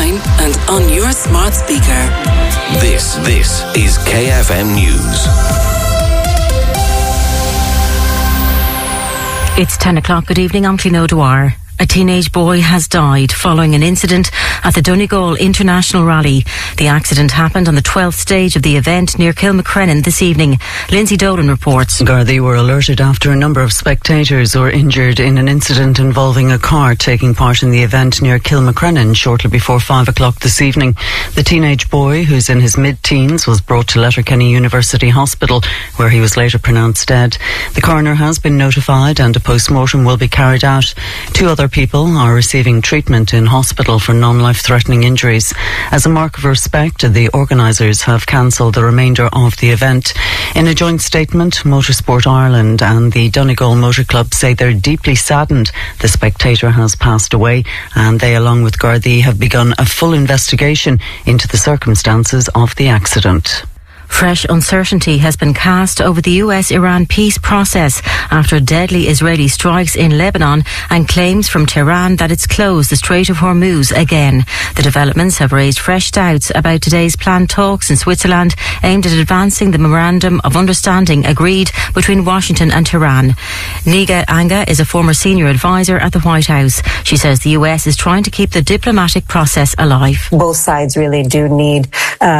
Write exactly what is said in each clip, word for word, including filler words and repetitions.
online and on your smart speaker. This, this is K F M News. It's ten o'clock. Good evening. I'm Clín O'Dwyer. A teenage boy has died following an incident at the Donegal International Rally. The accident happened on the twelfth stage of the event near Kilmacrennan this evening. Lindsay Dolan reports. Gardaí were alerted after a number of spectators were injured in an incident involving a car taking part in the event near Kilmacrennan shortly before five o'clock this evening. The teenage boy, who's in his mid-teens, was brought to Letterkenny University Hospital, where he was later pronounced dead. The coroner has been notified and a post-mortem will be carried out. Two other people are receiving treatment in hospital for non-life-threatening injuries. As a mark of respect, the organisers have cancelled the remainder of the event. In a joint statement, Motorsport Ireland and the Donegal Motor Club say they're deeply saddened the spectator has passed away, and they, along with Gardaí, have begun a full investigation into the circumstances of the accident. Fresh uncertainty has been cast over the U S Iran peace process after deadly Israeli strikes in Lebanon and claims from Tehran that it's closed the Strait of Hormuz again. The developments have raised fresh doubts about today's planned talks in Switzerland aimed at advancing the Memorandum of Understanding agreed between Washington and Tehran. Niga Anga is a former senior advisor at the White House. She says the U S is trying to keep the diplomatic process alive. Both sides really do need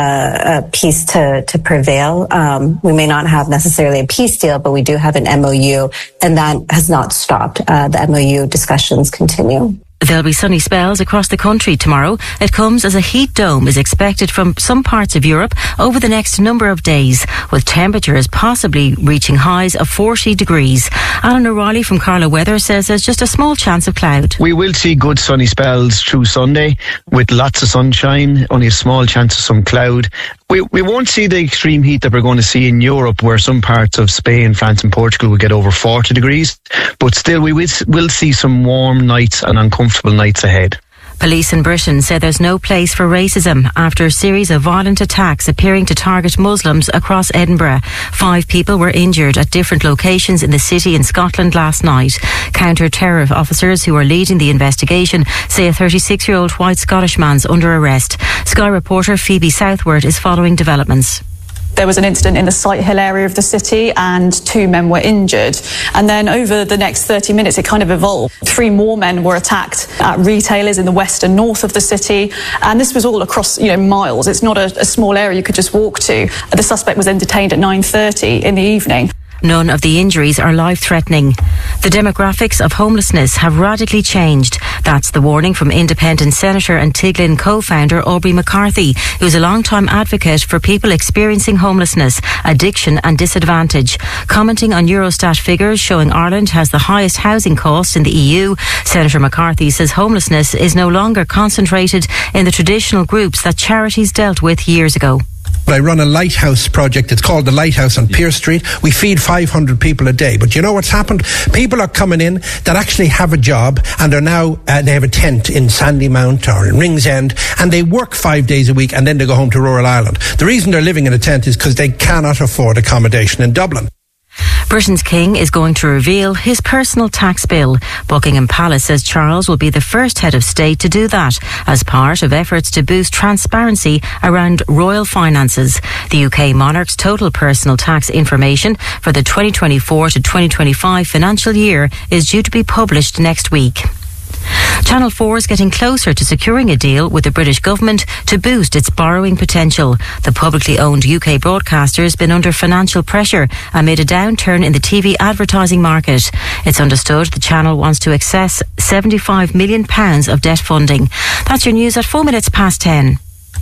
uh, a peace to, to prevail. Um, we may not have necessarily a peace deal, but we do have an M O U, and that has not stopped. Uh, the M O U discussions continue. There'll be sunny spells across the country tomorrow. It comes as a heat dome is expected from some parts of Europe over the next number of days, with temperatures possibly reaching highs of forty degrees. Alan O'Reilly from Carlow Weather says there's just a small chance of cloud. We will see good sunny spells through Sunday with lots of sunshine, only a small chance of some cloud. We we won't see the extreme heat that we're going to see in Europe, where some parts of Spain, France and Portugal will get over forty degrees, but still we will, will see some warm nights and uncomfortable nights ahead. Police in Britain say there's no place for racism after a series of violent attacks appearing to target Muslims across Edinburgh. Five people were injured at different locations in the city in Scotland last night. Counter-terror officers who are leading the investigation say a thirty-six-year-old white Scottish man's under arrest. Sky reporter Phoebe Southward is following developments. There was an incident in the Sighthill area of the city and two men were injured. And then over the next thirty minutes, it kind of evolved. Three more men were attacked at retailers in the west and north of the city. And this was all across, you know, miles. It's not a, a small area you could just walk to. The suspect was then detained at nine thirty in the evening. None of the injuries are life-threatening. The demographics of homelessness have radically changed. That's the warning from Independent Senator and Tiglin co-founder Aubrey McCarthy, who's a long-time advocate for people experiencing homelessness, addiction and disadvantage. Commenting on Eurostat figures showing Ireland has the highest housing costs in the E U, Senator McCarthy says homelessness is no longer concentrated in the traditional groups that charities dealt with years ago. I run a lighthouse project. It's called the Lighthouse on Pierce Street. We feed five hundred people a day. But you know what's happened? People are coming in that actually have a job, and they're now, uh, they have a tent in Sandymount or in Ringsend, and they work five days a week, and then they go home to rural Ireland. The reason they're living in a tent is because they cannot afford accommodation in Dublin. Britain's King is going to reveal his personal tax bill. Buckingham Palace says Charles will be the first head of state to do that as part of efforts to boost transparency around royal finances. The U K monarch's total personal tax information for the twenty twenty-four to twenty twenty-five financial year is due to be published next week. Channel four is getting closer to securing a deal with the British government to boost its borrowing potential. The publicly owned U K broadcaster has been under financial pressure amid a downturn in the T V advertising market. It's understood the channel wants to access seventy-five million pounds of debt funding. That's your news at four minutes past ten.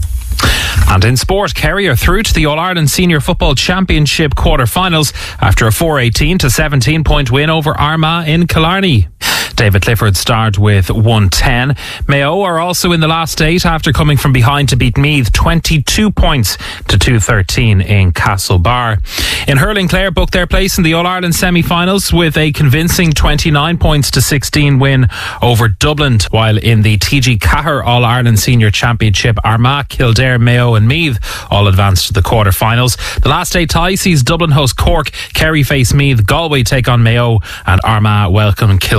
And in sport, Kerry are through to the All-Ireland Senior Football Championship quarter-finals after a four eighteen to seventeen point win over Armagh in Killarney. David Clifford starred with one ten. Mayo are also in the last eight after coming from behind to beat Meath twenty-two points to two thirteen in Castlebar. In hurling, Clare booked their place in the All-Ireland semi-finals with a convincing twenty-nine points to sixteen win over Dublin, while in the T G Cahir All-Ireland Senior Championship, Armagh, Kildare, Mayo and Meath all advanced to the quarter-finals. The last eight tie sees Dublin host Cork, Kerry face Meath, Galway take on Mayo and Armagh welcome Kildare.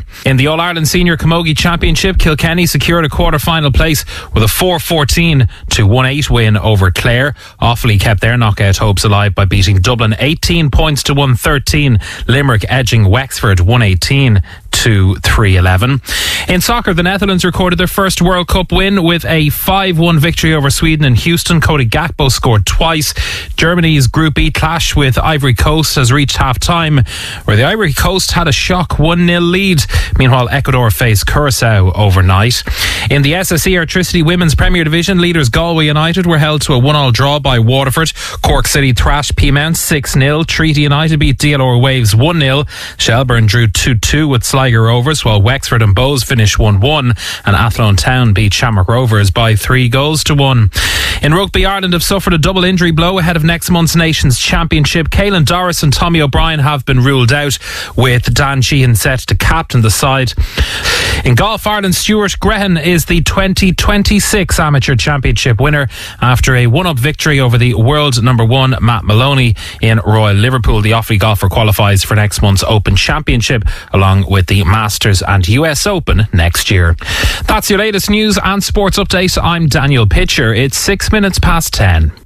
In the All-Ireland Senior Camogie Championship, Kilkenny secured a quarter-final place with a four fourteen to one eight win over Clare. Offaly kept their knockout hopes alive by beating Dublin eighteen points to one thirteen. Limerick edging Wexford one eighteen to three eleven. In soccer, the Netherlands recorded their first World Cup win with a five one victory over Sweden in Houston. Cody Gakpo scored twice. Germany's Group E clash with Ivory Coast has reached half-time, where the Ivory Coast had a shock one nil lead. Meanwhile, Ecuador faced Curacao overnight. In the S S E Airtricity Women's Premier Division, leaders Galway United were held to a one all draw by Waterford. Cork City thrashed Peamount six nil. Treaty United beat D L R Waves one nil. Shelburne drew two two with Sligo Rovers, while Wexford and Bowes finished one one, and Athlone Town beat Shamrock Rovers by three goals to one. In rugby, Ireland have suffered a double injury blow ahead of next month's Nations Championship. Caelan Doris and Tommy O'Brien have been ruled out, with Dan Sheehan set to captain the side. In golf, Ireland's Stuart Grehan is the twenty twenty-six Amateur Championship winner after a one-up victory over the world number one Matt Maloney in Royal Liverpool. The Offaly golfer qualifies for next month's Open Championship along with the Masters and U S Open next year. That's your latest news and sports update. I'm Daniel Pitcher. It's six minutes past ten.